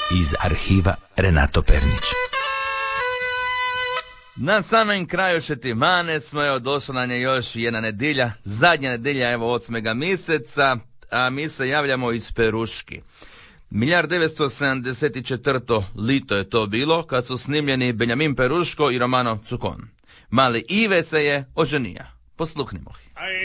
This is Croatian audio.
iz arhiva Renato Pernić. Na samem kraju Šetimane smo, evo, došla nam je još jedna nedjelja, zadnja nedjelja, evo, 8. mjeseca, a mi se javljamo iz Peruški. 1974. lito je to bilo, kad su snimljeni Benjamin Peruško i Romano Cukon. Mali Ive se je oženija. Posluhnimo ih.